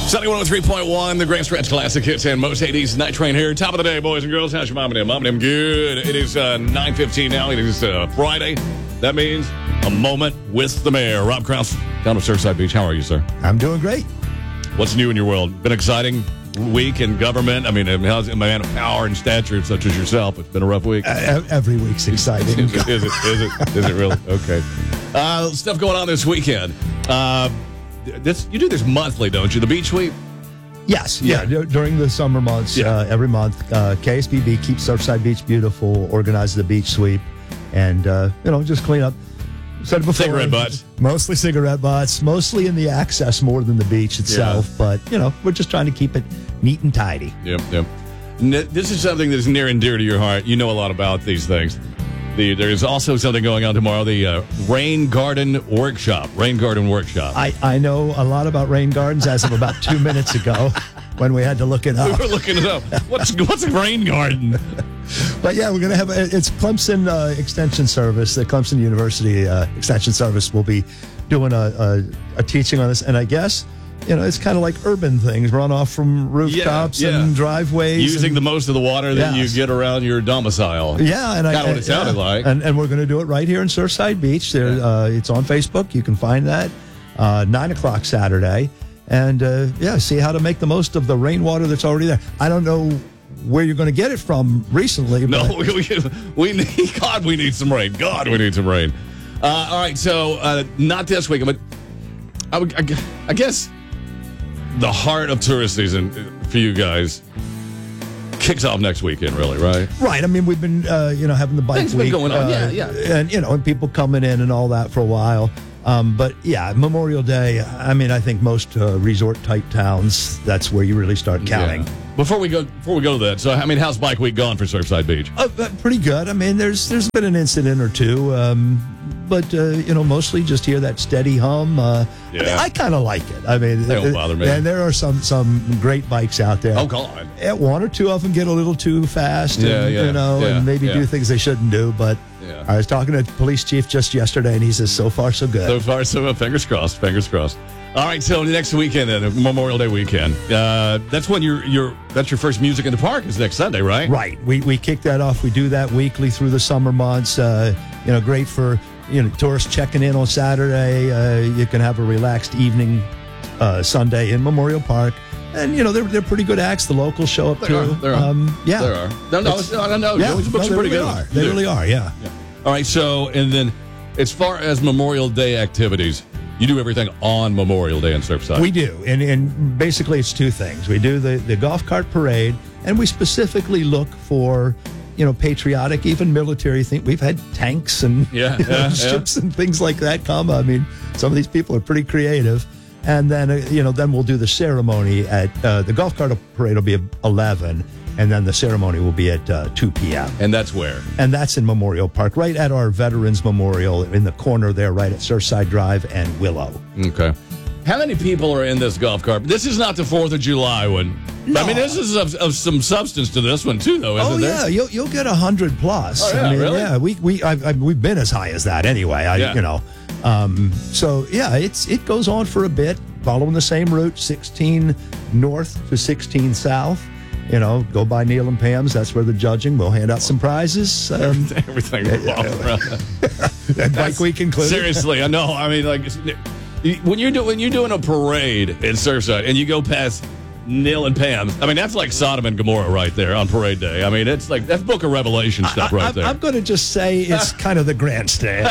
Sunny 103.1, the Grand Stretch Classic Hits and most 80s Night Train here. Top of the day, boys and girls. How's your mom and them? Mom and them good. It is 9:15 now. It is Friday. That means a moment with the mayor. Rob Krause down at Surfside Beach. How are you, sir? I'm doing great. What's new in your world? Been an exciting week in government. I mean, how's a man of power and stature such as yourself? It's been a rough week. Every week's exciting. Is it really? Okay. Stuff going on this weekend. You do this monthly, don't you? The beach sweep? Yes. Yeah. During the summer months, every month, KSBB keeps Surfside Beach beautiful, organizes the beach sweep, and, just clean up. Said it before, cigarette butts. Mostly cigarette butts, mostly in the access more than the beach itself. Yeah. But, we're just trying to keep it neat and tidy. Yep. This is something that's near and dear to your heart. You know a lot about these things. There's also something going on tomorrow, the Rain Garden Workshop. Rain Garden Workshop. I know a lot about rain gardens as of about 2 minutes ago when we had to look it up. We were looking it up. What's a rain garden? But yeah, we're going to have it's Clemson Extension Service. The Clemson University Extension Service will be doing a teaching on this, and I guess it's kind of like urban things, run off from rooftops and driveways, using the most of the water that you get around your domicile. Yeah, and kind of what it sounded like. And we're going to do it right here in Surfside Beach. It's on Facebook. You can find that 9 o'clock Saturday, and see how to make the most of the rainwater that's already there. I don't know where you're going to get it from recently. No, we need some rain. God, we need some rain. All right, so not this weekend, but I guess the heart of tourist season for you guys kicks off next weekend, really, right? Right. I mean, we've been, having the bike Things week. Been going on, and people coming in and all that for a while. But Memorial Day, I think most resort-type towns, that's where you really start counting. Yeah. Before we go to that, so how's Bike Week gone for Surfside Beach? Pretty good. I mean, there's been an incident or two, but mostly just hear that steady hum. I kind of like it. I mean, they don't bother me. And there are some great bikes out there. Oh God! One or two of them get a little too fast, and maybe do things they shouldn't do. But I was talking to the police chief just yesterday, and he says, "So far, so good." So far, so good. Fingers crossed. Fingers crossed. All right, so next weekend, then, Memorial Day weekend. That's when that's your first Music in the Park is next Sunday, right? Right. We kick that off. We do that weekly through the summer months. Great for tourists checking in on Saturday. You can have a relaxed evening Sunday in Memorial Park. And, they're pretty good acts. The locals show up, too. There are. No. Joey's books are pretty good. They really are, yeah. All right, so, and then as far as Memorial Day activities, you do everything on Memorial Day in Surfside. We do, and basically it's two things. We do the golf cart parade, and we specifically look for, patriotic, even military things. We've had tanks and ships and things like that come. I mean, some of these people are pretty creative. And then, then we'll do the ceremony at the golf cart parade will be at 11, and then the ceremony will be at 2 p.m. And that's where? And that's in Memorial Park, right at our Veterans Memorial in the corner there, right at Surfside Drive and Willow. Okay. How many people are in this golf cart? This is not the 4th of July one. No. I mean, this is of some substance to this one, too, though, isn't there? Oh, yeah. You'll get 100 plus. Oh, yeah, really? Yeah, we've been as high as that anyway, So, it goes on for a bit, following the same route, 16 north to 16 south. Go by Neil and Pam's. That's where the judging. We'll hand out some prizes. Everything revolves around Bike week included. Seriously, I know. I mean, like, when you're doing a parade in Surfside and you go past Neil and Pam's, I mean, that's like Sodom and Gomorrah right there on parade day. I mean, it's like that's Book of Revelation stuff right there. I'm going to just say it's kind of the grandstand.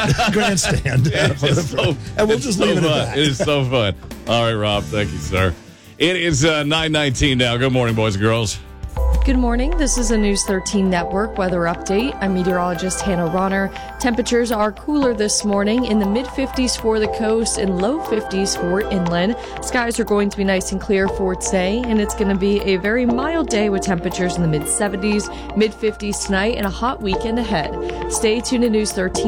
And we'll just leave it at that. It is so fun. All right, Rob. Thank you, sir. It is 9:19 now. Good morning, boys and girls. Good morning. This is a News 13 Network weather update. I'm meteorologist Hannah Ronner. Temperatures are cooler this morning in the mid-50s for the coast and low 50s for inland. Skies are going to be nice and clear for today, and it's going to be a very mild day with temperatures in the mid-70s, mid-50s tonight, and a hot weekend ahead. Stay tuned to News 13.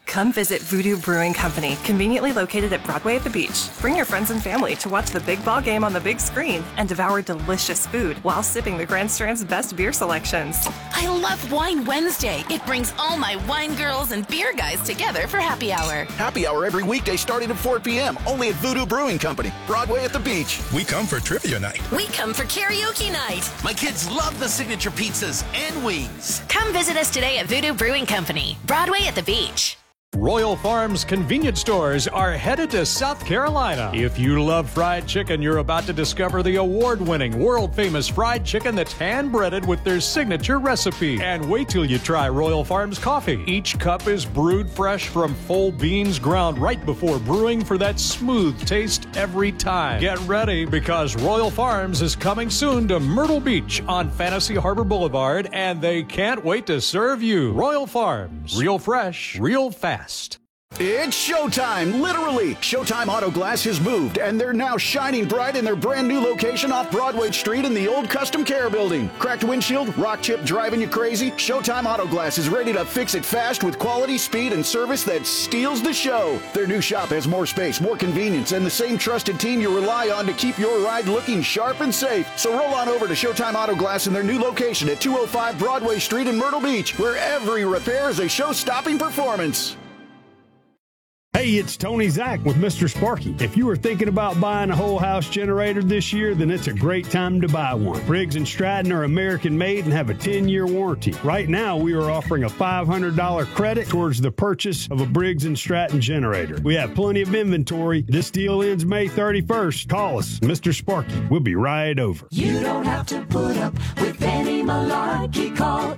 Come visit Voodoo Brewing Company, conveniently located at Broadway at the Beach. Bring your friends and family to watch the big ball game on the big screen and devour delicious food while sipping the Grand Strand's best beer selections. I love Wine Wednesday. It brings all my wine girls and beer guys together for happy hour. Happy hour every weekday starting at 4 p.m. only at Voodoo Brewing Company, Broadway at the Beach. We come for trivia night. We come for karaoke night. My kids love the signature pizzas and wings. Come visit us today at Voodoo Brewing Company, Broadway at the Beach. Royal Farms convenience stores are headed to South Carolina. If you love fried chicken, you're about to discover the award-winning, world-famous fried chicken that's hand-breaded with their signature recipe. And wait till you try Royal Farms coffee. Each cup is brewed fresh from full beans ground right before brewing for that smooth taste every time. Get ready because Royal Farms is coming soon to Myrtle Beach on Fantasy Harbor Boulevard, and they can't wait to serve you. Royal Farms, real fresh, real fast. It's showtime, literally. Showtime Auto Glass has moved, and they're now shining bright in their brand new location off Broadway Street in the old Custom Care building. Cracked windshield, rock chip driving you crazy? Showtime Auto Glass is ready to fix it fast with quality, speed, and service that steals the show. Their new shop has more space, more convenience, and the same trusted team you rely on to keep your ride looking sharp and safe. So roll on over to Showtime Auto Glass in their new location at 205 Broadway Street in Myrtle Beach, where every repair is a show-stopping performance. Hey, it's Tony Zach with Mr. Sparky. If you are thinking about buying a whole house generator this year, then it's a great time to buy one. Briggs & Stratton are American made and have a 10-year warranty. Right now, we are offering a $500 credit towards the purchase of a Briggs & Stratton generator. We have plenty of inventory. This deal ends May 31st. Call us, Mr. Sparky. We'll be right over. You don't have to put up with any malarkey. Call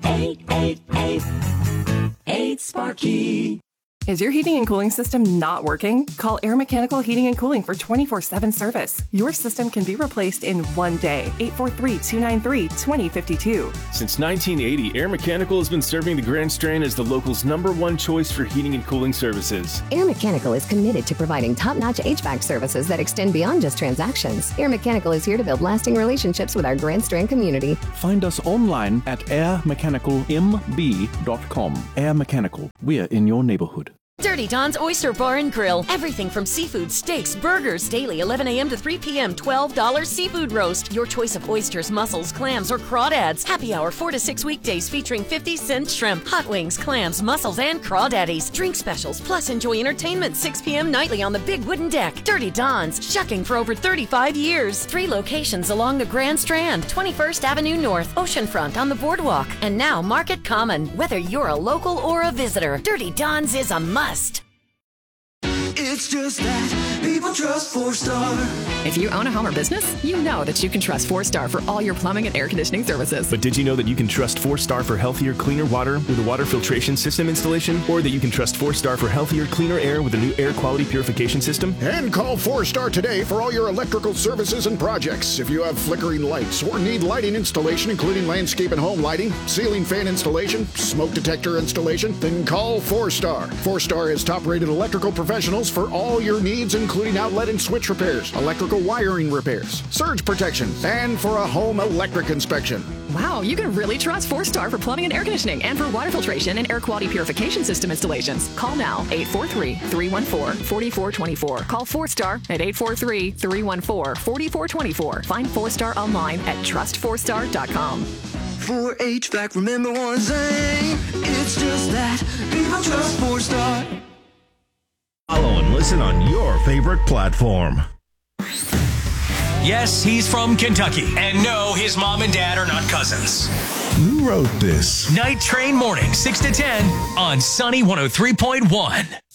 888-8-SPARKY. Is your heating and cooling system not working? Call Air Mechanical Heating and Cooling for 24/7 service. Your system can be replaced in one day. 843-293-2052. Since 1980, Air Mechanical has been serving the Grand Strand as the local's #1 choice for heating and cooling services. Air Mechanical is committed to providing top-notch HVAC services that extend beyond just transactions. Air Mechanical is here to build lasting relationships with our Grand Strand community. Find us online at airmechanicalmb.com. Air Mechanical, we're in your neighborhood. Dirty Don's Oyster Bar and Grill. Everything from seafood, steaks, burgers, daily 11 a.m. to 3 p.m. $12 seafood roast. Your choice of oysters, mussels, clams, or crawdads. Happy hour 4 to 6 weekdays featuring 50-cent shrimp, hot wings, clams, mussels, and crawdaddies. Drink specials, plus enjoy entertainment 6 p.m. nightly on the big wooden deck. Dirty Don's, shucking for over 35 years. 3 locations along the Grand Strand, 21st Avenue North, Oceanfront on the boardwalk, and now Market Common. Whether you're a local or a visitor, Dirty Don's is a must. It's just that people trust 4-Star. If you own a home or business, you know that you can trust 4-Star for all your plumbing and air conditioning services. But did you know that you can trust 4-Star for healthier, cleaner water with a water filtration system installation? Or that you can trust 4-Star for healthier, cleaner air with a new air quality purification system? And call 4-Star today for all your electrical services and projects. If you have flickering lights or need lighting installation, including landscape and home lighting, ceiling fan installation, smoke detector installation, then call 4-Star. 4-Star has top-rated electrical professionals for all your needs, including outlet and switch repairs, electrical wiring repairs, surge protection, and for a home electric inspection. Wow, you can really trust 4-Star for plumbing and air conditioning and for water filtration and air quality purification system installations. Call now, 843-314-4424. Call 4-Star at 843-314-4424. Find 4-Star online at trust4star.com. For HVAC, remember one thing, it's just that people trust 4-Star. Follow and listen on your favorite platform. Yes, he's from Kentucky. And no, his mom and dad are not cousins. Who wrote this? Night Train Morning, 6 to 10 on Sunny 103.1.